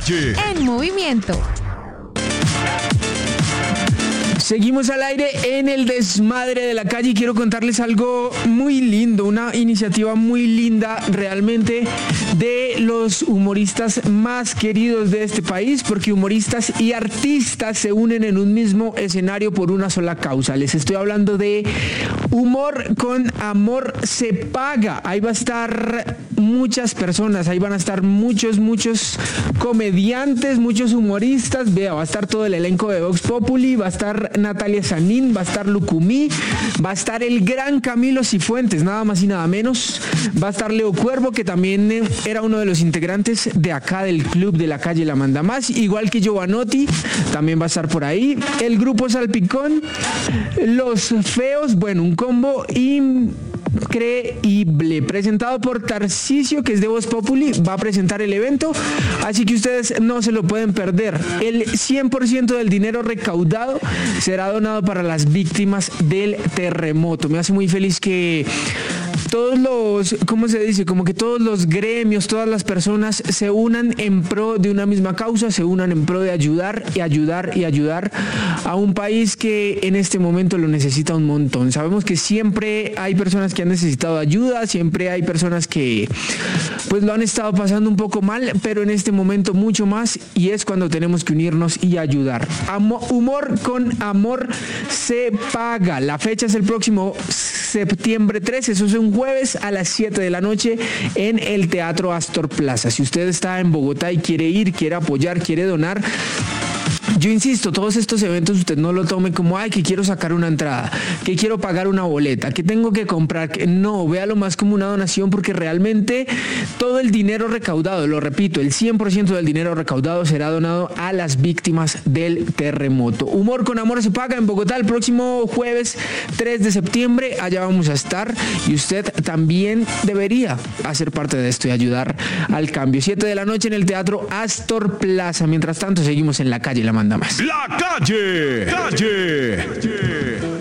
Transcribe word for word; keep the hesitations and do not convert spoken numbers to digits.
Calle en movimiento. Seguimos al aire en el desmadre de la calle y quiero contarles algo muy lindo, una iniciativa muy linda realmente de los humoristas más queridos de este país, porque humoristas y artistas se unen en un mismo escenario por una sola causa. Les estoy hablando de Humor con Amor se paga. Ahí va a estar muchas personas, ahí van a estar muchos, muchos comediantes, muchos humoristas. Vea, va a estar todo el elenco de Vox Populi, va a estar Natalia Sanín, va a estar Lucumí, va a estar el gran Camilo Cifuentes, nada más y nada menos. Va a estar Leo Cuervo, que también eh, era uno de los integrantes de acá del club de la calle La Manda Más, igual que Giovanotti, también va a estar por ahí. El grupo Salpicón, Los Feos, bueno, un combo increíble, presentado por Tarcisio, que es de Voz Populi, va a presentar el evento, así que ustedes no se lo pueden perder. El cien por ciento del dinero recaudado será donado para las víctimas del terremoto. Me hace muy feliz que todos los, ¿cómo se dice? Como que todos los gremios, todas las personas se unan en pro de una misma causa, se unan en pro de ayudar y ayudar y ayudar a un país que en este momento lo necesita un montón. Sabemos que siempre hay personas que han necesitado ayuda, siempre hay personas que pues lo han estado pasando un poco mal, pero en este momento mucho más, y es cuando tenemos que unirnos y ayudar. Amo, humor con amor se paga. La fecha es el próximo septiembre trece, eso es un jueves a las siete de la noche en el Teatro Astor Plaza. Si usted está en Bogotá y quiere ir, quiere apoyar, quiere donar, yo insisto, todos estos eventos usted no lo tome como, ay, que quiero sacar una entrada, que quiero pagar una boleta, que tengo que comprar. Que no, véalo más como una donación, porque realmente todo el dinero recaudado, lo repito, el cien por ciento del dinero recaudado será donado a las víctimas del terremoto. Humor con Amor se paga en Bogotá el próximo jueves tres de septiembre. Allá vamos a estar y usted también debería hacer parte de esto y ayudar al cambio. siete de la noche en el Teatro Astor Plaza. Mientras tanto, seguimos en la calle La Manda Más. La calle, calle.